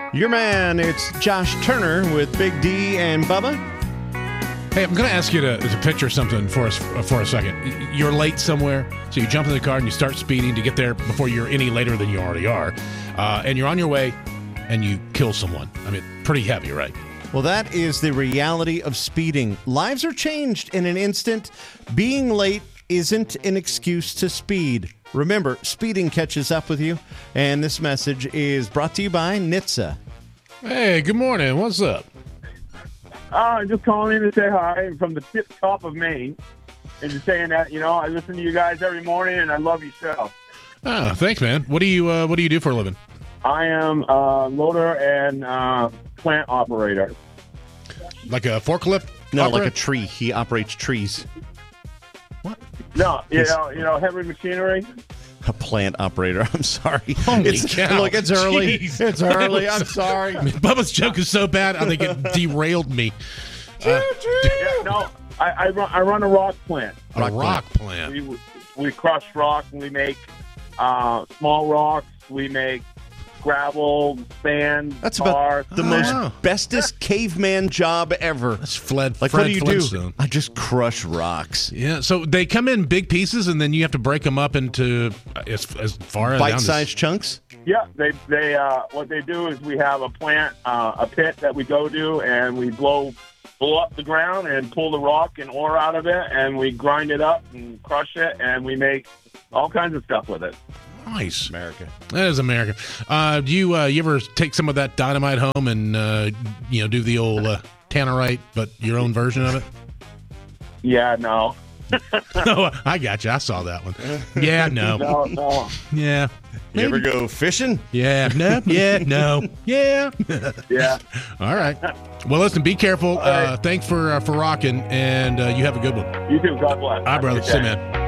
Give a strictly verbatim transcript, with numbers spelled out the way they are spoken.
Your man, it's Josh Turner with Big D and Bubba. Hey, I'm going to ask you to, to picture something for us for a second. You're late somewhere, so you jump in the car and you start speeding to get there before you're any later than you already are. Uh, and you're on your way, and you kill someone. I mean, pretty heavy, right? Well, that is the reality of speeding. Lives are changed in an instant. Being late isn't an excuse to speed. Remember, speeding catches up with you. And this message is brought to you by N H T S A. Hey, good morning. What's up? Uh, just calling in to say hi from the tip top of Maine. And just saying that, you know, I listen to you guys every morning, and I love your show. Oh, thanks, man. What do you uh, What do you do for a living? I am a loader and uh, plant operator. Like a forklift? No, operator? like a tree. He operates trees. No, you know, you know, heavy machinery. A plant operator. I'm sorry. Holy it's, cow. Look, it's early. Jeez. It's early. I'm sorry. I mean, Bubba's joke is so bad, I think it derailed me. Uh, Yeah, no, I, I run. I run a rock plant. a rock, rock plant. We we crush rock and we make uh, small rocks. We make gravel, sand, That's tar. about the Oh, most wow. bestest caveman job ever. That's Fled, Like, Fred what do you Flintstone. do? I just crush rocks. Yeah, so they come in big pieces, and then you have to break them up into uh, as, as far as Bite-sized chunks? Yeah, they they uh, what they do is we have a plant, uh, a pit that we go to, and we blow blow up the ground and pull the rock and ore out of it, and we grind it up and crush it, and we make all kinds of stuff with it. Nice. America. That is America. Uh, do you uh, you ever take some of that dynamite home and uh, you know do the old uh, tannerite, but your own version of it? Yeah, no, Oh, I got you. I saw that one. Yeah, no. no, no. Yeah. You ever go fishing? Yeah. No. Yeah. No. Yeah. Yeah. All right. Well, listen. Be careful. All right. Uh, thanks for uh, for rocking, and uh, you have a good one. You too. God bless. All right, brother. Have a good See day. you, man.